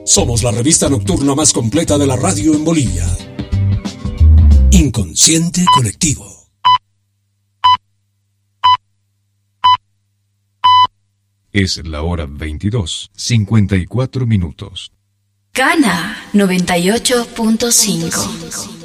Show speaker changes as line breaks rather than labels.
Somos la revista nocturna más completa de la radio en Bolivia. Inconsciente Colectivo.
Es la hora 22:54.
Cana 98.5.